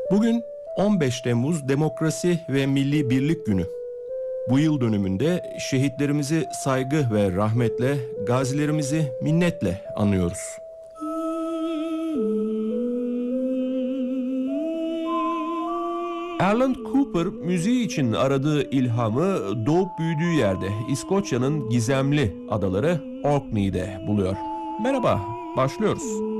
Bugün 15 Temmuz Demokrasi ve Milli Birlik Günü. Bu yıl dönümünde şehitlerimizi saygı ve rahmetle, gazilerimizi minnetle anıyoruz. Alan Cooper müziği için aradığı ilhamı doğup büyüdüğü yerde İskoçya'nın gizemli adaları Orkney'de buluyor. Merhaba, başlıyoruz.